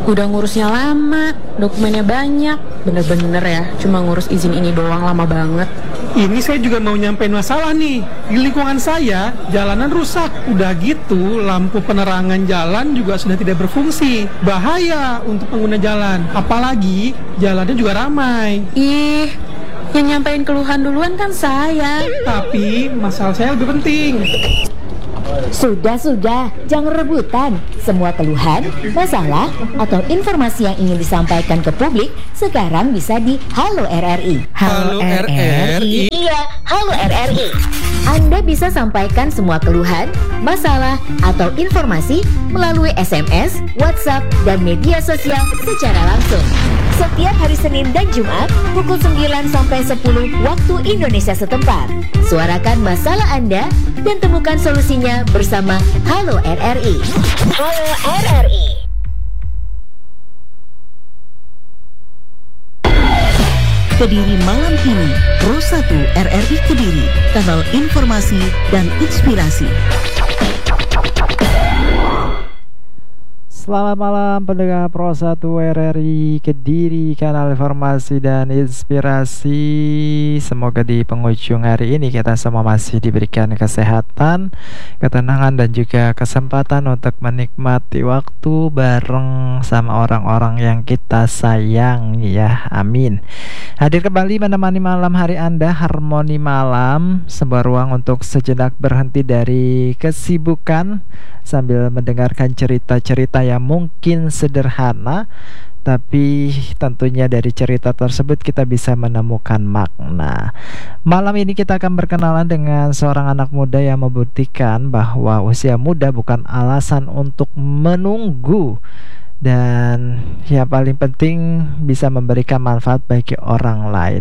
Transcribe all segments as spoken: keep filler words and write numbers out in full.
Udah ngurusnya lama, dokumennya banyak. Bener-bener ya, cuma ngurus izin ini doang lama banget. Ini saya juga mau nyampein masalah nih. Di lingkungan saya, jalanan rusak. Udah gitu, lampu penerangan jalan juga sudah tidak berfungsi. Bahaya untuk pengguna jalan. Apalagi, jalannya juga ramai. Ih, yang nyampein keluhan duluan kan saya. Tapi, masalah saya lebih penting. Sudah-sudah, jangan rebutan. Semua keluhan, masalah, atau informasi yang ingin disampaikan ke publik sekarang bisa di Halo R R I. Halo R R I? Iya, Halo R R I. Anda bisa sampaikan semua keluhan, masalah, atau informasi melalui S M S, WhatsApp, dan media sosial secara langsung. Setiap hari Senin dan Jumat pukul sembilan sampai sepuluh waktu Indonesia setempat. Suarakan masalah Anda dan temukan solusinya bersama Halo R R I. Halo R R I. Kediri malam ini, Pro satu R R I Kediri, kanal informasi dan inspirasi. Selamat malam pendengar Pro satu R R I Kediri, kanal informasi dan inspirasi. Semoga di penghujung hari ini kita semua masih diberikan kesehatan, ketenangan, dan juga kesempatan untuk menikmati waktu bareng sama orang-orang yang kita sayang ya, amin. Hadir kembali menemani malam hari Anda, Harmoni Malam, sebuah ruang untuk sejenak berhenti dari kesibukan sambil mendengarkan cerita-cerita yang mungkin sederhana, tapi tentunya dari cerita tersebut kita bisa menemukan makna. Malam ini kita akan berkenalan dengan seorang anak muda yang membuktikan bahwa usia muda bukan alasan untuk menunggu, dan yang paling penting bisa memberikan manfaat bagi orang lain.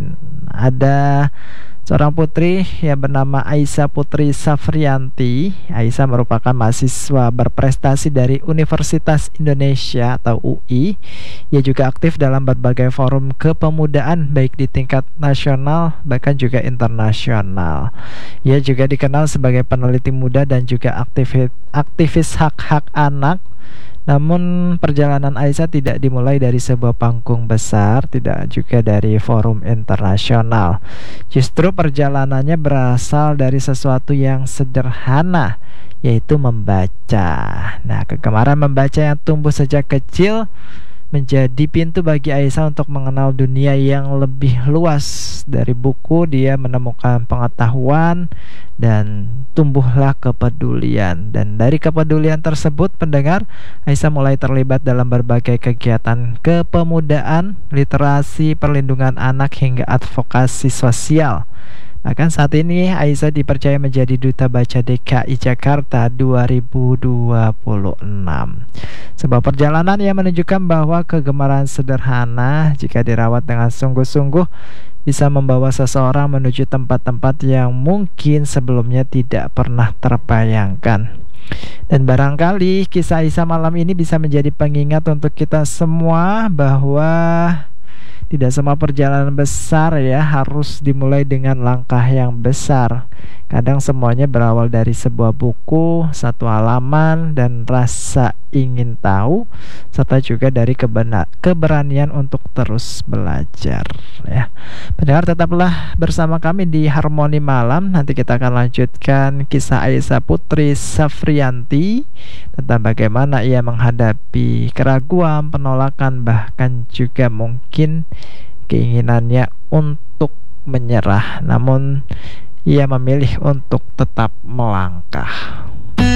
Ada seorang putri yang bernama Aisyah Putri Safrianti. Aisyah merupakan mahasiswa berprestasi dari Universitas Indonesia atau U I. Ia juga aktif dalam berbagai forum kepemudaan baik di tingkat nasional bahkan juga internasional. Ia juga dikenal sebagai peneliti muda dan juga aktivis, aktivis hak-hak anak. Namun perjalanan Aisyah tidak dimulai dari sebuah panggung besar, tidak juga dari forum internasional. Justru perjalanannya berasal dari sesuatu yang sederhana, yaitu membaca. Nah, kegemaran membaca yang tumbuh sejak kecil menjadi pintu bagi Aisyah untuk mengenal dunia yang lebih luas. Dari buku dia menemukan pengetahuan dan tumbuhlah kepedulian. Dan dari kepedulian tersebut, pendengar, Aisyah mulai terlibat dalam berbagai kegiatan kepemudaan, literasi, perlindungan anak, hingga advokasi sosial. Bahkan saat ini Aisyah dipercaya menjadi Duta Baca D K I Jakarta dua ribu dua puluh enam. Sebuah perjalanan yang menunjukkan bahwa kegemaran sederhana jika dirawat dengan sungguh-sungguh bisa membawa seseorang menuju tempat-tempat yang mungkin sebelumnya tidak pernah terbayangkan. Dan barangkali kisah Aisyah malam ini bisa menjadi pengingat untuk kita semua bahwa tidak semua perjalanan besar ya harus dimulai dengan langkah yang besar. Kadang semuanya berawal dari sebuah buku, satu halaman, dan rasa ingin tahu, serta juga dari kebenar, keberanian untuk terus belajar ya. Pendengar, tetaplah bersama kami di Harmoni Malam. Nanti kita akan lanjutkan kisah Aisyah Putri Safrianti tentang bagaimana ia menghadapi keraguan, penolakan, bahkan juga mungkin keinginannya untuk menyerah, namun ia memilih untuk tetap melangkah.